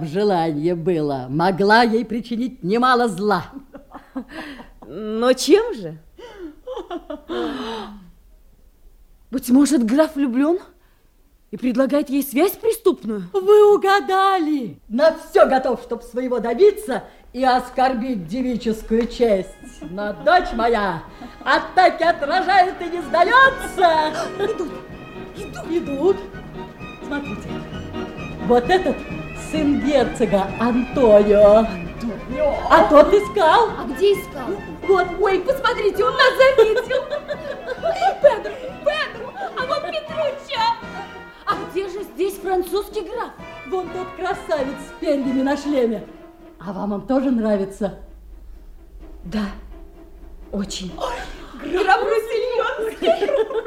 б желание было, могла ей причинить немало зла. Но чем же? Быть может, граф влюблен и предлагает ей связь преступную? Вы угадали. На все готов, чтобы своего добиться и оскорбить девическую честь. Но дочь моя атаки отражает и не сдается. Идут. Смотрите, вот этот сын герцога Антонио. А тот искал. А где искал? Вот, ой, посмотрите, он нас заметил. Педро, а вот Петруччо. А где же здесь французский граф? Вон тот красавец с перьями на шлеме. А вам он тоже нравится? Да, очень. Граф Руссельонский.